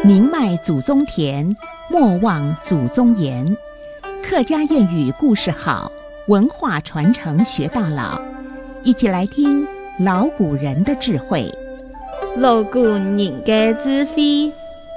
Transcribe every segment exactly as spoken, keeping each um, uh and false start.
宁迈祖宗田，莫忘祖宗言。客家谚语故事好，文化传承学到老。一起来听老古人的智慧。 老古人的智慧。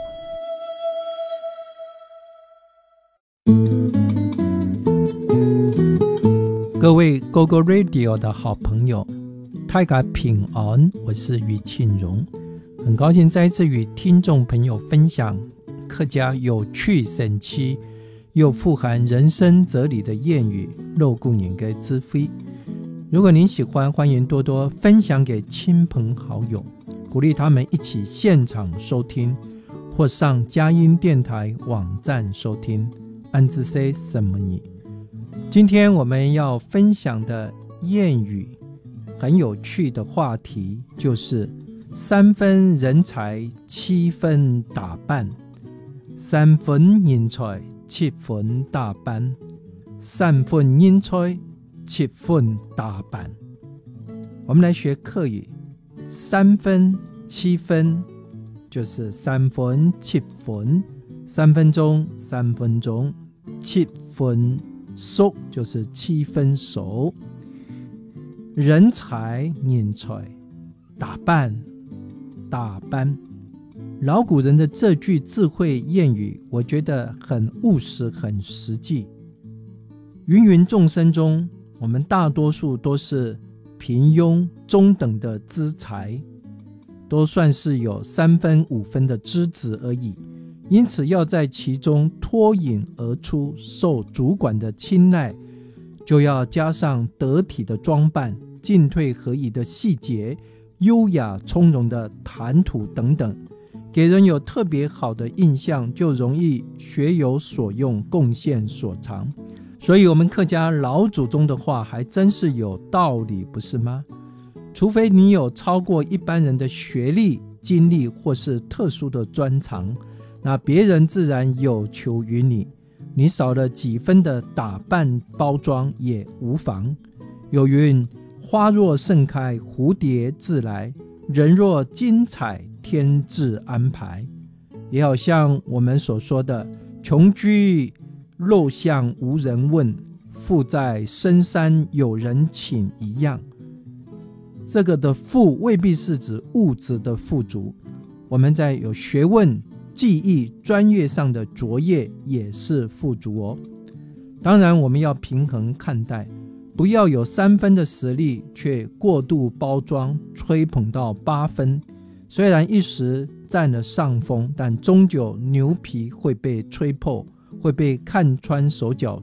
各位 Go Go Radio 的好朋友，大家平安，我是于庆荣，很高兴再次与听众朋友分享客家有趣神奇又富含人生哲理的谚语老古人的智慧。如果您喜欢，欢迎多多分享给亲朋好友，鼓励他们一起现场收听，或上佳音电台网站收听。安之 say 什么你？今天我们要分享的谚语很有趣的话题，就是三分人才，七分打扮。三分人才，七分打扮。三分人才，七分打扮。我们来学客语，三分七分就是三分七分，三分钟三分钟，七分熟就是七分熟。人才人才，打扮打扮。老古人的这句智慧谚语，我觉得很务实很实际。芸芸众生中，我们大多数都是平庸中等的资财，都算是有三分五分的资质而已，因此要在其中脱颖而出，受主管的青睐，就要加上得体的装扮，进退合宜的细节，优雅从容的谈吐等等，给人有特别好的印象，就容易学有所用，贡献所长。所以我们客家老祖宗的话还真是有道理，不是吗？除非你有超过一般人的学历、经历或是特殊的专长，那别人自然有求于你，你少了几分的打扮包装也无妨。有云，花若盛开，蝴蝶自来，人若精彩，天自安排。也好像我们所说的穷居陋巷无人问，富在深山有人请一样。这个的富未必是指物质的富足，我们在有学问、技艺、专业上的卓越也是富足哦。当然我们要平衡看待，不要有三分的实力却过度包装，吹捧到八分，虽然一时占了上风，但终究牛皮会被吹破，会被看穿手脚，